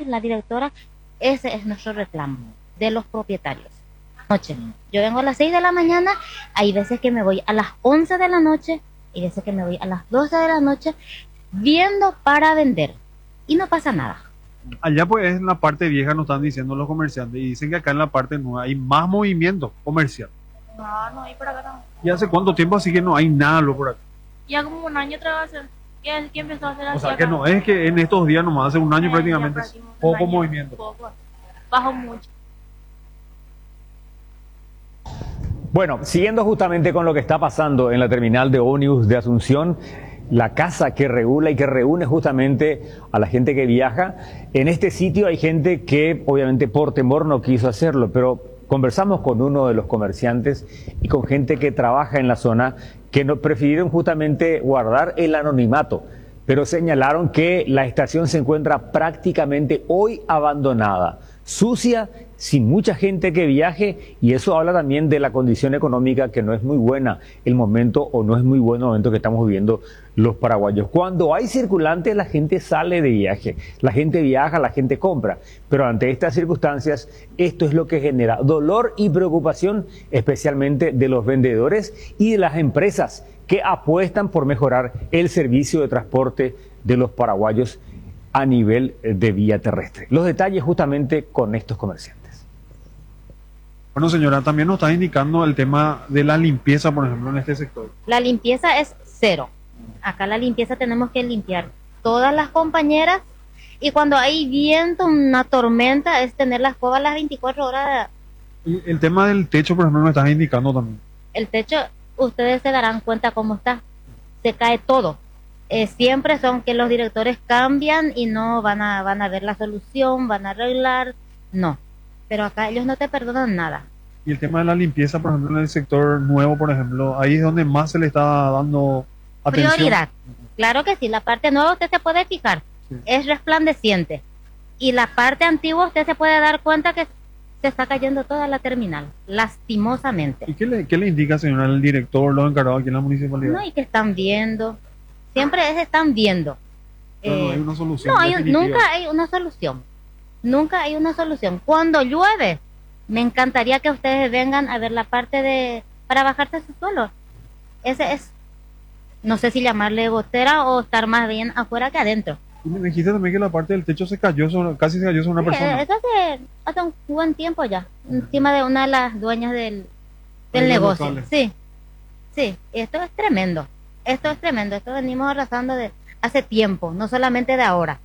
la directora, ese es nuestro reclamo de los propietarios. Noche. Yo vengo a las 6 de la mañana, hay veces que me voy a las 11 de la noche, y veces que me voy a las 12 de la noche, viendo para vender, y no pasa nada. Allá pues en la parte vieja nos están diciendo los comerciantes y dicen que acá en la parte nueva hay más movimiento comercial. No, no hay por acá no. ¿Y hace cuánto tiempo así que no hay nada lo por acá? Ya como un año atrás, ¿quién empezó a hacer así O sea acá? que no es que en estos días nomás, hace un año Ya prácticamente, prácticamente un poco año, movimiento. Poco. Bajó mucho. Bueno, siguiendo justamente con lo que está pasando en la terminal de ómnibus de Asunción, la casa que regula y que reúne justamente a la gente que viaja, en este sitio hay gente que obviamente por temor no quiso hacerlo, pero conversamos con uno de los comerciantes y con gente que trabaja en la zona que no prefirieron justamente guardar el anonimato, pero señalaron que la estación se encuentra prácticamente hoy abandonada, sucia, sin mucha gente que viaje, y eso habla también de la condición económica que no es muy buena el momento, o no es muy buen momento que estamos viviendo los paraguayos. Cuando hay circulantes, la gente sale de viaje, la gente viaja, la gente compra, pero ante estas circunstancias, esto es lo que genera dolor y preocupación, especialmente de los vendedores y de las empresas que apuestan por mejorar el servicio de transporte de los paraguayos a nivel de vía terrestre. Los detalles justamente con estos comerciantes. Bueno, señora, también nos está indicando el tema de la limpieza, por ejemplo, en este sector. La limpieza es cero. Acá la limpieza tenemos que limpiar todas las compañeras, y cuando hay viento, una tormenta, es tener la escoba a las 24 horas. Y el tema del techo, por ejemplo, nos estás indicando también. El techo, ustedes se darán cuenta cómo está, se cae todo. Siempre son que los directores cambian y no van a ver la solución, van a arreglar, no. Pero acá ellos no te perdonan nada. Y el tema de la limpieza, por ejemplo, en el sector nuevo, por ejemplo, ahí es donde más se le está dando atención. Prioridad. Claro que sí, la parte nueva usted se puede fijar, Sí. es resplandeciente. Y la parte antigua usted se puede dar cuenta que se está cayendo toda la terminal, lastimosamente. ¿Y qué le indica, señora, el director, los encargados aquí en la municipalidad? No, y que están viendo, siempre están viendo. Pero no hay una solución No, definitiva. nunca hay una solución. Nunca hay una solución. Cuando llueve, me encantaría que ustedes vengan a ver la parte para bajarse su suelo. Ese es, no sé si llamarle gotera o estar más bien afuera que adentro. Y me dijiste también que la parte del techo se cayó, casi se cayó sobre una Sí, persona. eso hace un buen tiempo ya, encima de una de las dueñas del De los negocio. locales. Sí, sí, esto es tremendo. Esto es tremendo. Esto venimos arrasando de hace tiempo, no solamente de ahora.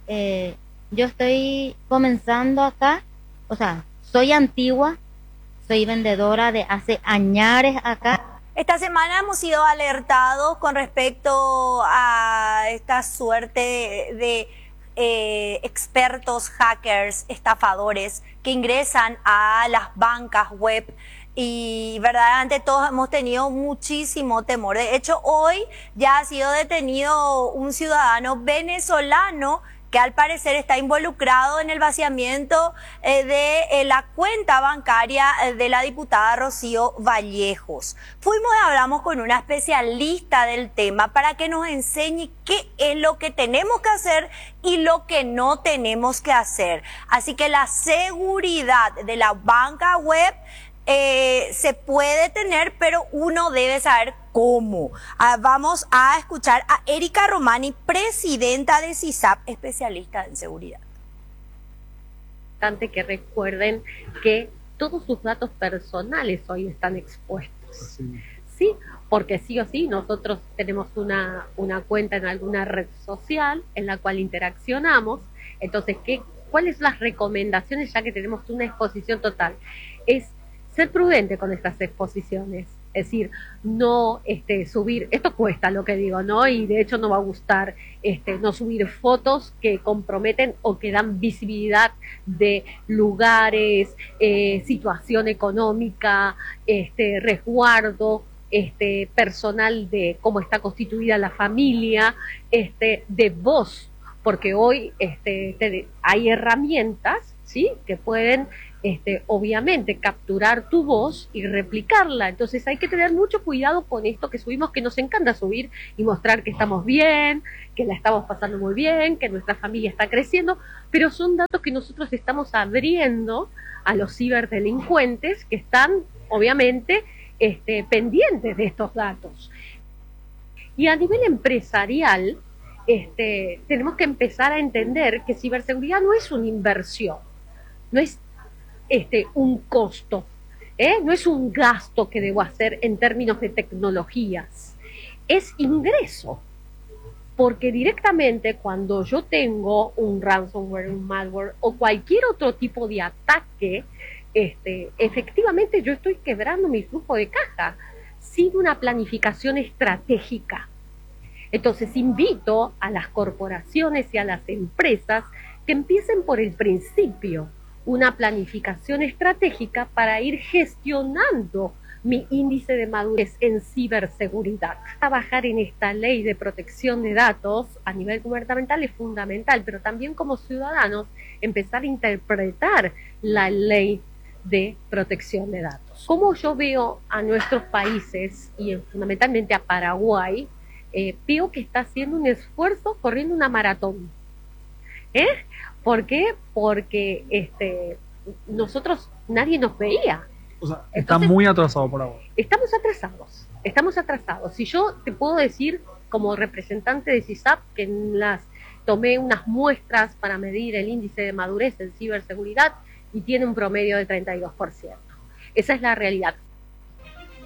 Yo estoy comenzando acá, o sea, soy antigua, soy vendedora de hace añares acá. Esta semana hemos sido alertados con respecto a esta suerte de expertos, hackers, estafadores que ingresan a las bancas web, y verdaderamente todos hemos tenido muchísimo temor. De hecho, hoy ya ha sido detenido un ciudadano venezolano que al parecer está involucrado en el vaciamiento de la cuenta bancaria de la diputada Rocío Vallejos. Fuimos y hablamos con una especialista del tema para que nos enseñe qué es lo que tenemos que hacer y lo que no tenemos que hacer. Así que la seguridad de la banca web se puede tener, pero uno debe saber cómo. Vamos a escuchar a Erika Romani, presidenta de CISAP, especialista en seguridad. Que recuerden que todos sus datos personales hoy están expuestos. Sí, porque sí o sí nosotros tenemos una cuenta en alguna red social en la cual interaccionamos. Entonces, ¿cuáles son las recomendaciones, ya que tenemos una exposición total? Es ser prudente con estas exposiciones, es decir, no subir, esto cuesta lo que digo, ¿no? Y de hecho no va a gustar no subir fotos que comprometen o que dan visibilidad de lugares, situación económica, resguardo personal de cómo está constituida la familia, de voz, porque hoy hay herramientas, ¿sí? Que pueden, obviamente, capturar tu voz y replicarla. Entonces hay que tener mucho cuidado con esto que subimos, que nos encanta subir y mostrar que estamos bien, que la estamos pasando muy bien, que nuestra familia está creciendo, pero son datos que nosotros estamos abriendo a los ciberdelincuentes que están, obviamente, pendientes de estos datos. Y a nivel empresarial, tenemos que empezar a entender que ciberseguridad no es una inversión, no es un costo, no es un gasto que debo hacer en términos de tecnologías, es ingreso. Porque directamente cuando yo tengo un ransomware, un malware o cualquier otro tipo de ataque, efectivamente yo estoy quebrando mi flujo de caja sin una planificación estratégica. Entonces invito a las corporaciones y a las empresas que empiecen por el principio, una planificación estratégica para ir gestionando mi índice de madurez en ciberseguridad. Trabajar en esta ley de protección de datos a nivel gubernamental es fundamental, pero también como ciudadanos empezar a interpretar la ley de protección de datos. Como yo veo a nuestros países y fundamentalmente a Paraguay, veo que está haciendo un esfuerzo corriendo una maratón. ¿Por qué? Porque nosotros, nadie nos veía. O sea, está muy atrasado por ahora. Estamos atrasados. Si yo te puedo decir, como representante de CISAP, que tomé unas muestras para medir el índice de madurez en ciberseguridad y tiene un promedio de 32%. Esa es la realidad.